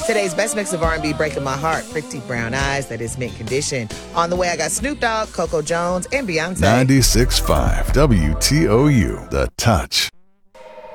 Today's best mix of R&B, Breaking My Heart, Pretty Brown Eyes, that is Mint Condition. On the way, I got Snoop Dogg, Coco Jones, and Beyonce. 96.5 WTOU, The Touch.